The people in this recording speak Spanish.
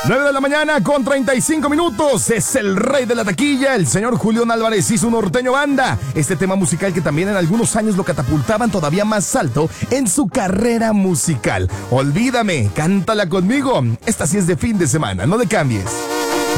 9 de la mañana con 35 minutos. Es el rey de la taquilla, el señor Julián Álvarez y su Norteño Banda. Este tema musical que también en algunos años lo catapultaban todavía más alto en su carrera musical. Olvídame, cántala conmigo. Esta sí es de fin de semana, no le cambies.